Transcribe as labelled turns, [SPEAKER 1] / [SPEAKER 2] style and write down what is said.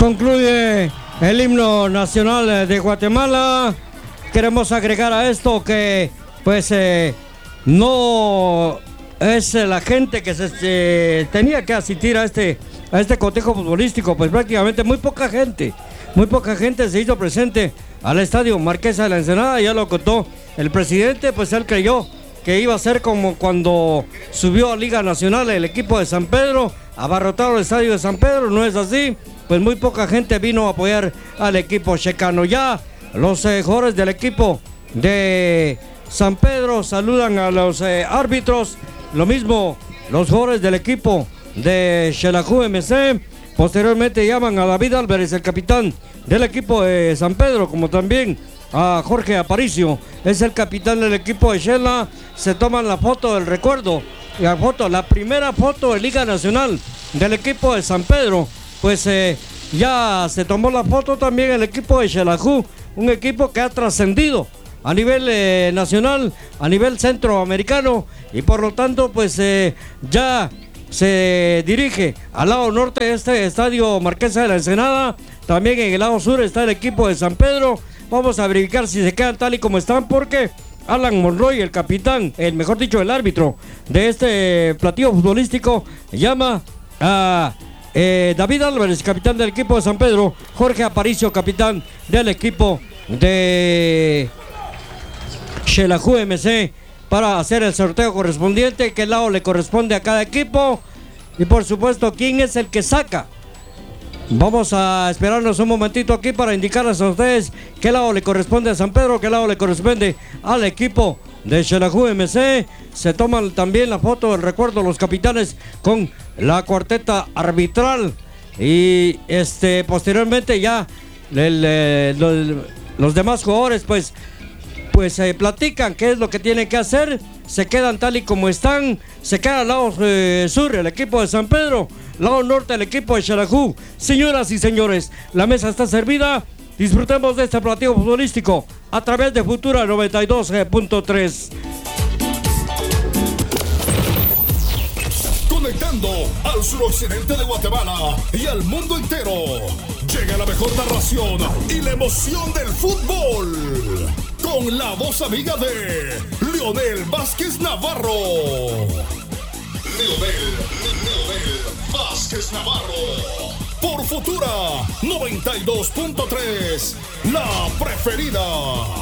[SPEAKER 1] Concluye el himno nacional de Guatemala. Queremos agregar a esto que pues no es la gente que se tenía que asistir a este cotejo futbolístico, pues prácticamente muy poca gente se hizo presente al estadio Marquesa de la Ensenada. Ya lo contó el presidente, pues él creyó que iba a ser como cuando subió a Liga Nacional el equipo de San Pedro, abarrotado el estadio de San Pedro. No es así, pues muy poca gente vino a apoyar al equipo checano. Ya los jugadores del equipo de San Pedro saludan a los árbitros, lo mismo los jugadores del equipo de Xelajú MC. Posteriormente llaman a David Álvarez, el capitán del equipo de San Pedro, como también a Jorge Aparicio, es el capitán del equipo de Xela. Se toman la foto del recuerdo, la primera foto de Liga Nacional del equipo de San Pedro. Pues ya se tomó la foto también el equipo de Xelajú, un equipo que ha trascendido a nivel nacional, a nivel centroamericano, y por lo tanto pues ya se dirige al lado norte de este estadio Marquesa de la Ensenada. También en el lado sur está el equipo de San Pedro. Vamos a verificar si se quedan tal y como están, porque Alan Monroy, el capitán, mejor dicho, el árbitro de este platillo futbolístico, llama a David Álvarez, capitán del equipo de San Pedro, Jorge Aparicio, capitán del equipo de Xelajú MC, para hacer el sorteo correspondiente, qué lado le corresponde a cada equipo y por supuesto quién es el que saca. Vamos a esperarnos un momentito aquí para indicarles a ustedes qué lado le corresponde a San Pedro, qué lado le corresponde al equipo de Xelajú MC. Se toman también la foto del recuerdo los capitanes con la cuarteta arbitral y posteriormente ya los demás jugadores pues platican qué es lo que tienen que hacer. Se quedan tal y como están. Se queda al lado sur el equipo de San Pedro, lado norte el equipo de Xelajú. Señoras y señores, la mesa está servida. Disfrutemos de este platillo futbolístico a través de Futura 92.3.
[SPEAKER 2] Conectando al suroccidente de Guatemala y al mundo entero. Llega la mejor narración y la emoción del fútbol, con la voz amiga de Leonel Vázquez Navarro. Leonel Vázquez Navarro. Por Futura 92.3, la preferida.